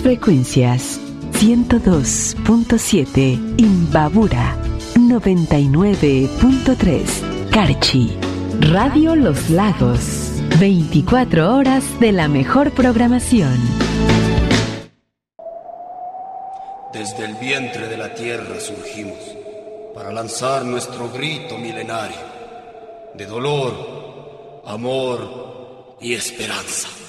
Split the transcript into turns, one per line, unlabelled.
las frecuencias 102.7 Imbabura, 99.3 Carchi, Radio Los Lagos, 24 horas de la mejor programación.
Desde el vientre de la tierra surgimos para lanzar nuestro grito milenario de dolor, amor y esperanza.